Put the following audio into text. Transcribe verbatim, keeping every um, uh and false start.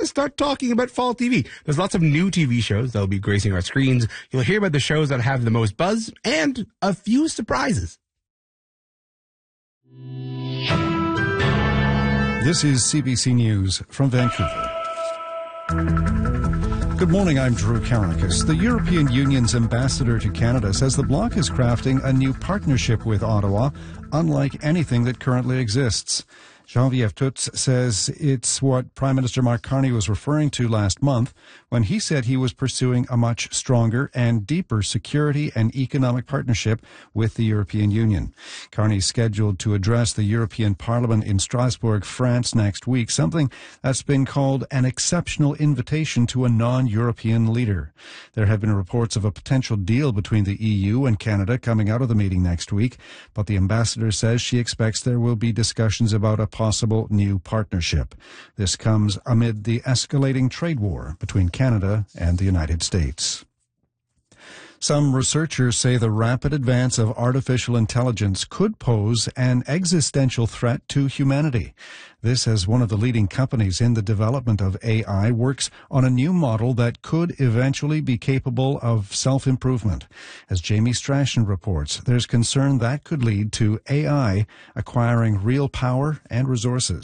start talking about fall T V. There's lots of new T V shows that will be gracing our screens. You'll hear about the shows that have the most buzz and a few surprises. This is C B C News from Vancouver. Good morning, I'm Drew Karakis. The European Union's ambassador to Canada says the bloc is crafting a new partnership with Ottawa, unlike anything that currently exists. Geneviève Toots says it's what Prime Minister Mark Carney was referring to last month when he said he was pursuing a much stronger and deeper security and economic partnership with the European Union. Carney is scheduled to address the European Parliament in Strasbourg, France next week, something that's been called an exceptional invitation to a non-European leader. There have been reports of a potential deal between the E U and Canada coming out of the meeting next week, but the ambassador says she expects there will be discussions about a possible new partnership. This comes amid the escalating trade war between Canada and the United States. Some researchers say the rapid advance of artificial intelligence could pose an existential threat to humanity. This, as one of the leading companies in the development of A I works on a new model that could eventually be capable of self-improvement. As Jamie Strachan reports, there's concern that could lead to A I acquiring real power and resources.